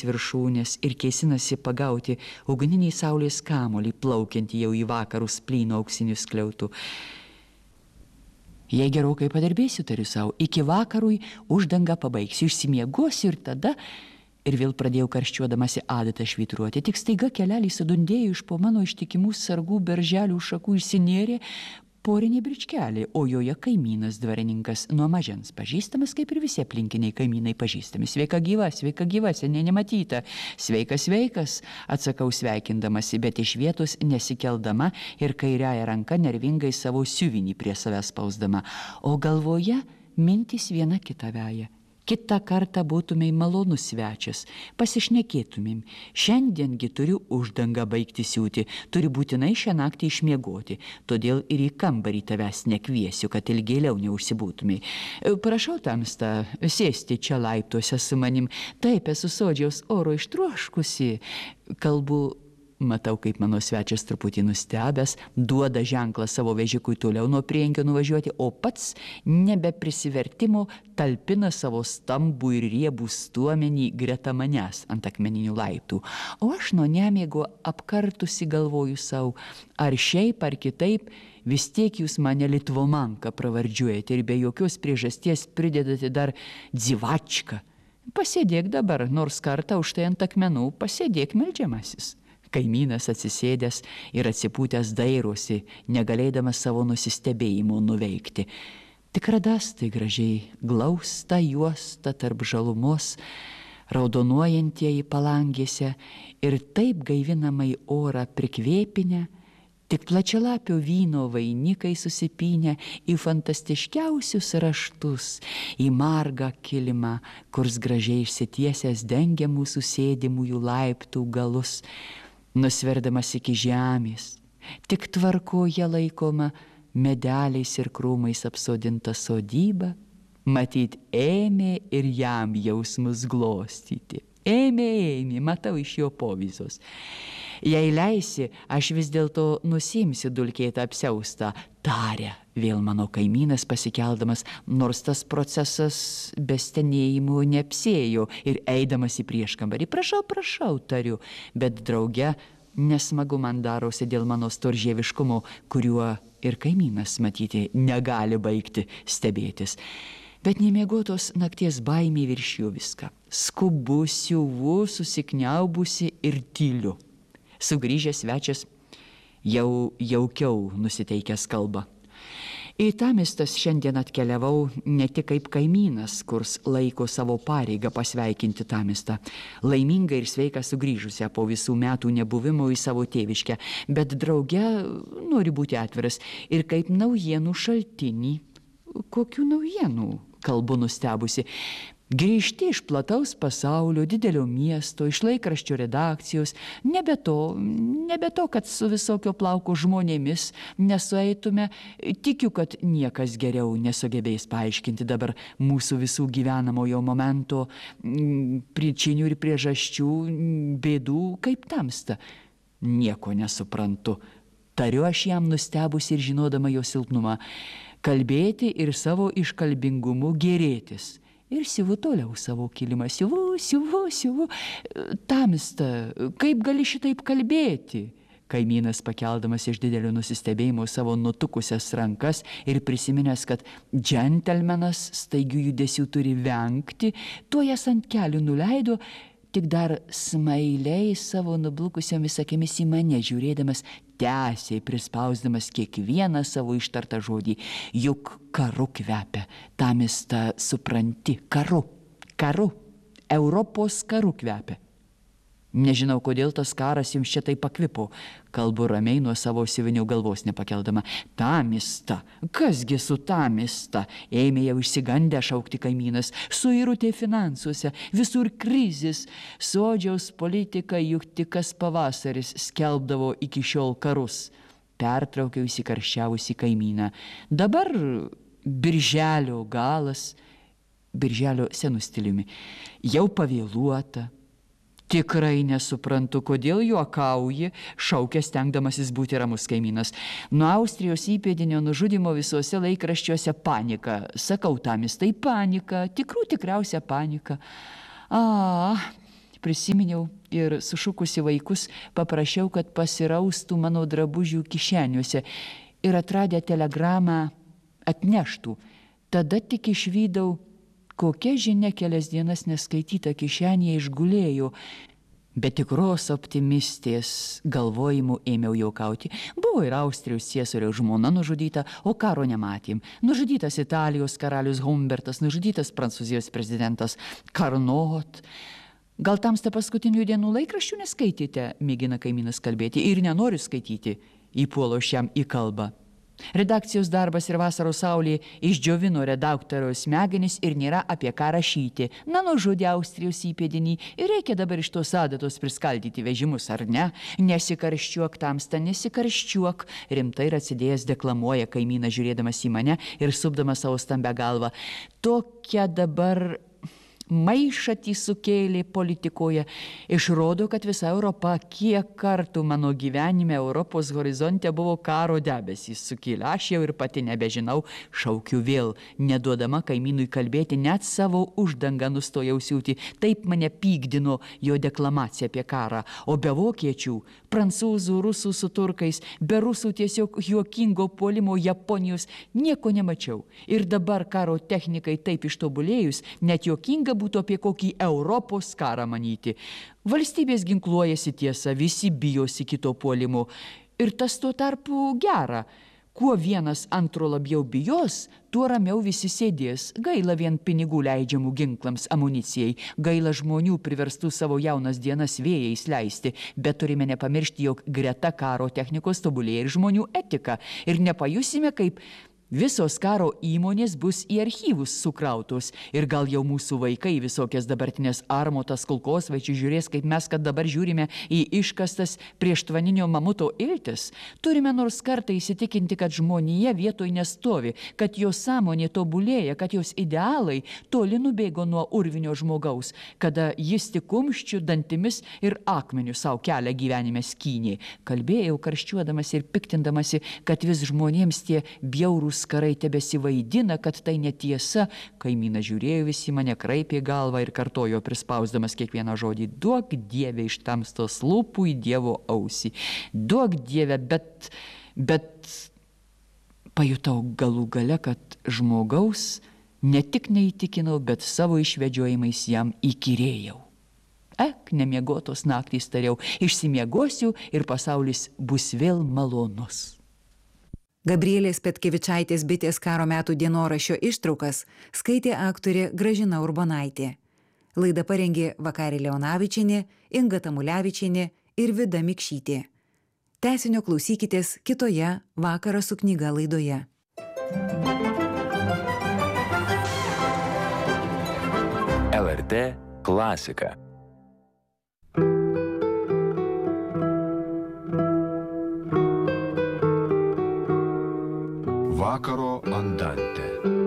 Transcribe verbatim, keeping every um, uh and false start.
viršūnės ir kėsinasi pagauti ugninį saulės kamolį, plaukiantį jau į vakarus plyno auksinių skliautų. Jei gerokai padirbėsiu, tariu savo, iki vakarui uždangą pabaigsiu, išsimiegosiu ir tada... Ir vėl pradėjau karščiuodamasi adatą švytruoti. Tik staiga kelelį sudundėjo iš po mano ištikimų sargų berželių šakų išsinėrė porinė bričkelė, o joje kaimynas dvarininkas, nuo mažens pažįstamas, kaip ir visi aplinkiniai kaimynai pažįstami. Sveika gyva, sveika gyva, seniai nematyta. Sveikas, sveikas, atsakau sveikindamasi, bet iš vietos nesikeldama ir kairiąja ranka nervingai savo siuvinį prie savęs spausdama. O galvoje mintys viena kita veja. Kitą kartą būtumei malonus svečias, pasišnekėtumėm. Šiandiengi turiu uždangą baigti siūti, turi būtinai šią naktį išmiegoti, todėl ir į kambarį tavęs nekviesiu, kad ilgėliau neužsibūtumei. Prašau, tamsta, sėsti čia laiptuose su manim. Taip, esu sodžiaus oro ištroškusi. Kalbu... Matau, kaip mano svečias truputį nustebęs, duoda ženklą savo vežikui toliau nuo prienkio nuvažiuoti, o pats nebe prisivertimo talpina savo stambų ir riebų stuomenį greta manęs ant akmeninių laiptų. O aš nuo nemiego apkartusi galvoju savo, ar šiaip ar kitaip, vis tiek jūs mane Litvomanka pravardžiuojate ir be jokios priežasties pridedate dar dzivačką. Pasėdėk dabar, nors kartą už tai ant akmenų, pasėdėk meldžiamasis. Kaimynas atsisėdęs ir atsipūtęs dairosi, negalėdamas savo nusistebėjimo nuveikti. Tik radastai gražiai glausta juosta tarp žalumos, raudonuojantieji palangėse ir taip gaivinamai orą prikvėpinę, tik plačialapio vyno vainikai susipynę į fantastiškiausius raštus, į margą kilimą, kurs gražiai išsitiesęs dengia mūsų sėdimųjų laiptų galus, nusverdamas iki žemės, tik tvarkoje laikoma medeliais ir krūmais apsodinta sodyba, matyt, ėmė ir jam jausmus glostyti. Ėmė, ėmė, matau iš jo povyzos. Jei leisi, aš vis dėlto nusimsiu dulkėtą apsiaustą, tarė vėl mano kaimynas pasikeldamas, nors tas procesas be stenėjimų neapsėjo ir eidamas į prieškambarį. Prašau, prašau, tariu, bet drauge nesmagu man darosi dėl mano storžieviškumo, kuriuo ir kaimynas, matyti, negali baigti stebėtis. Bet nemiegotos nakties baimė viršijo viską. Skubu, siuvu, susikniaubusi ir tyliu. Sugrįžęs svečias jau jaukiau nusiteikęs kalba. Į Tamistas šiandien atkeliavau ne tik kaip kaimynas, kurs laiko savo pareigą pasveikinti Tamistą, laimingą ir sveiką sugrįžusią po visų metų nebuvimo į savo tėviškę, bet drauge nori būti atviras ir kaip naujienų šaltinį. Kokių naujienų, kalbu nustebusi. Grįžti iš plataus pasaulio, didelio miesto, iš laikraščio redakcijos, nebe to, nebe to, kad su visokio plauko žmonėmis nesueitume, tikiu, kad niekas geriau nesugebės paaiškinti dabar mūsų visų gyvenamojo momento, pričinių ir priežasčių, bėdų, kaip Tamsta. Nieko nesuprantu. Tariu aš jam nustebusi ir žinodama jo silpnumą, kalbėti ir savo iškalbingumu gėrėtis. Ir siuvu toliau savo kilimą. Siuvu, siuvu, siuvu. Tamsta, kaip gali šitaip kalbėti? Kaimynas pakeldamas iš didelio nusistebėjimo savo nutukusias rankas ir prisiminęs, kad džentelmenas staigių judesių turi vengti, tuo jas ant kelių nuleido, tik dar smailiai savo nublukusiomis akimis į mane žiūrėdamas, tęsiai prispausdamas kiekvieną savo ištartą žodį. Juk karu kvepia. Tamista, supranti, karu, karu, Europos karu kvepia. Nežinau, kodėl tas karas jums čia taip pakvipo. Kalbu ramiai nuo savo siuvinių galvos nepakeldama. Tamista, kasgi su Tamista? Ėmė jau išsigandę šaukti kaimynas. Suirutė finansuose, visur krizis. Sodžiaus politika juk tik kas pavasaris skelbdavo iki šiol karus. Pertraukiau įsikarščiavusi kaimyną. Dabar birželio galas, birželio senų stiliumi, jau pavėluota. Tikrai nesuprantu, kodėl juokauji, šaukė stengdamasis būti ramus kaimynas. Nuo Austrijos įpėdinio nužudimo visuose laikraščiuose panika. Sakau, Tamistai, panika, tikrų tikriausia panika. A, prisiminiau ir sušukusi vaikus paprašiau, kad pasiraustų mano drabužių kišeniuose ir atradę telegramą atneštų. Tada tik išvydau, kokia žinia kelias dienas neskaityta kišenėje išgulėjo. Be tikros optimistės galvojimų ėmiau juokauti. Buvo ir Austrijos ciesoriaus žmona nužudyta, o karo nematėm. Nužudytas Italijos karalius Humbertas, nužudytas Prancūzijos prezidentas Carnot. Gal tamsta paskutinių dienų laikraščių neskaitėte, mėgina kaimynas kalbėti, ir nenoriu skaityti, įpuolo šiam į kalbą. Redakcijos darbas ir vasaros saulė išdžiovino redaktoriaus smegenis ir nėra apie ką rašyti. Na, nužudė Austrijos įpėdinį ir reikia dabar iš tos adatos priskaldyti vežimus, ar ne? Nesikarščiuok, tamsta, nesikarščiuok. Rimtai ir atsidėjęs deklamuoja kaimynas žiūrėdamas į mane ir supdamas savo stambę galvą. Tokia dabar maišatį sukėlė politikoje. Išrodo, kad visa Europa, kiek kartų mano gyvenime Europos horizonte buvo karo debesys sukėlė. Aš jau ir pati nebežinau, šaukiu vėl, neduodama kaimynui kalbėti, net savo uždangą nustojau siūti. Taip mane pykdino jo deklamacija apie karą. O be vokiečių, prancūzų, rusų su turkais, be rusų tiesiog juokingo puolimo Japonijos nieko nemačiau. Ir dabar karo technikai taip ištobulėjus, net juokinga būtų apie kokį Europos karą manyti. Valstybės ginkluojasi, tiesa, visi bijosi kito puolimo. Ir tas tuo tarpu gera. Kuo vienas antro labiau bijos, tuo ramiau visi sėdės. Gaila vien pinigų leidžiamų ginklams, amunicijai. Gaila žmonių priverstų savo jaunas dienas vėjais leisti. Bet turime nepamiršti, jog greta karo technikos tobulėja ir žmonių etika. Ir nepajusime, kaip visos karo įmonės bus į archyvus sukrautos ir gal jau mūsų vaikai visokias dabartinės armotas kulkosvaidžių žiūrės, kaip mes, kad dabar žiūrime į iškastas prieštvaninio mamuto iltis. Turime nors kartą įsitikinti, kad žmonija vietoj nestovi, kad jos sąmonė tobulėja, kad jos idealai toli nubėgo nuo urvinio žmogaus, kada jis tik kumščių, dantimis ir akmeniu savo kelią gyvenime skynė. Kalbėjau karščiuodamas ir piktindamasi, kad vis žmonėms tie bjaurūs karai tebesivaidina, kad tai netiesa. Kaimynas žiūrėjo visi, mane kraipė galvą ir kartojo prispausdamas kiekvieną žodį: duok Dieve iš tamstos lūpų į Dievo ausį. Duok Dieve, bet, bet pajutau galų gale, kad žmogaus ne tik neįtikinau, bet savo išvedžiojimais jam įkyrėjau. Ek, nemiegotos naktys, tariau, išsimiegosiu ir pasaulis bus vėl malonus. Gabrielės Petkevičaitės bitės karo metų dienoraščio ištraukas skaitė aktorė Gražina Urbonaitė. Laidą parengė Vakarė Leonavičienė, Inga Tamulevičienė ir Vida Mikšytė. Tęsinio klausykitės kitoje Vakaras su knyga laidoje. L R T klasika. Vakaro andantė.